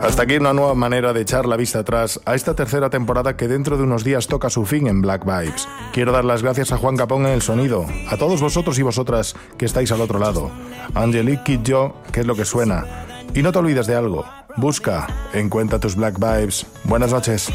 Hasta aquí una nueva manera de echar la vista atrás a esta tercera temporada que dentro de unos días toca su fin en Black Vibes. Quiero dar las gracias a Juan Capón en el sonido, a todos vosotros y vosotras que estáis al otro lado, a Angelique Kidjo, que es lo que suena. Y no te olvides de algo, busca, encuentra tus Black Vibes. Buenas noches.